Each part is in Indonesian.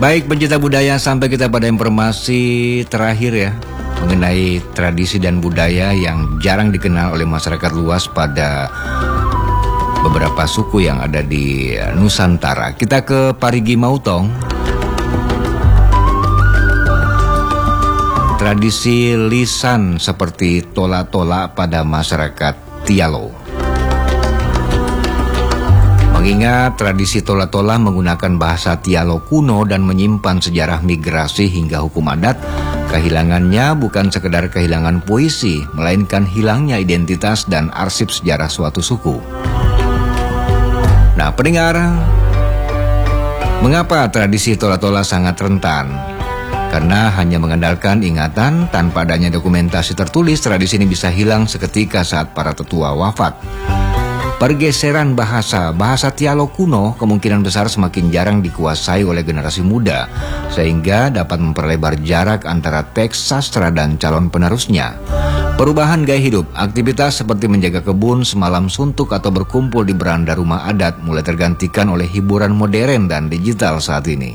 Baik pencinta budaya, sampai kita pada informasi terakhir ya, mengenai tradisi dan budaya yang jarang dikenal oleh masyarakat luas pada beberapa suku yang ada di Nusantara. Kita ke Parigi Mautong. Tradisi lisan seperti tola-tola pada masyarakat Tialo. Mengingat tradisi tola-tola menggunakan bahasa Tialo kuno dan menyimpan sejarah migrasi hingga hukum adat, kehilangannya bukan sekedar kehilangan puisi, melainkan hilangnya identitas dan arsip sejarah suatu suku. Nah, pendengar, mengapa tradisi tola-tola sangat rentan? Karena hanya mengandalkan ingatan tanpa adanya dokumentasi tertulis, tradisi ini bisa hilang seketika saat para tetua wafat. Pergeseran bahasa Tialo kuno kemungkinan besar semakin jarang dikuasai oleh generasi muda, sehingga dapat memperlebar jarak antara teks sastra dan calon penerusnya. Perubahan gaya hidup, aktivitas seperti menjaga kebun, semalam suntuk atau berkumpul di beranda rumah adat mulai tergantikan oleh hiburan modern dan digital saat ini.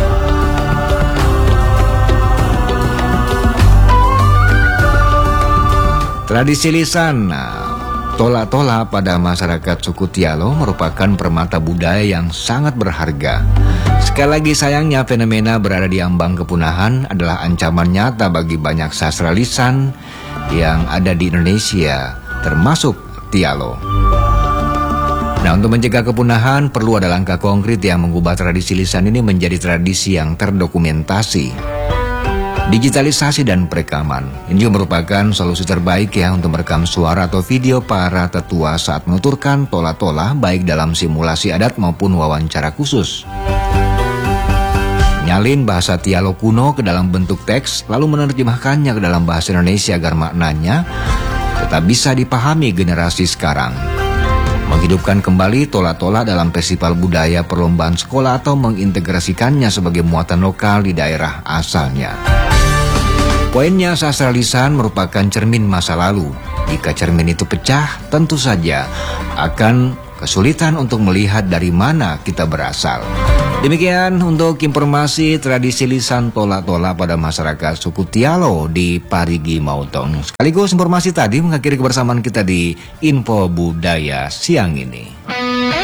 Tradisi lisan tola-tola pada masyarakat suku Tialo merupakan permata budaya yang sangat berharga. Sekali lagi, sayangnya fenomena berada di ambang kepunahan adalah ancaman nyata bagi banyak sastra lisan yang ada di Indonesia, termasuk Tialo. Nah, untuk mencegah kepunahan perlu ada langkah konkret yang mengubah tradisi lisan ini menjadi tradisi yang terdokumentasi. Digitalisasi dan perekaman ini juga merupakan solusi terbaik ya untuk merekam suara atau video para tetua saat menuturkan tola-tola, baik dalam simulasi adat maupun wawancara khusus. Nyalin bahasa Tialo kuno ke dalam bentuk teks, lalu menerjemahkannya ke dalam bahasa Indonesia agar maknanya tetap bisa dipahami generasi sekarang. Menghidupkan kembali tola-tola dalam festival budaya perlombaan sekolah atau mengintegrasikannya sebagai muatan lokal di daerah asalnya. Poinnya, sastra lisan merupakan cermin masa lalu. Jika cermin itu pecah, tentu saja akan kesulitan untuk melihat dari mana kita berasal. Demikian untuk informasi tradisi lisan tola-tola pada masyarakat suku Tialo di Parigi Mautong. Sekaligus informasi tadi mengakhiri kebersamaan kita di Info Budaya siang ini.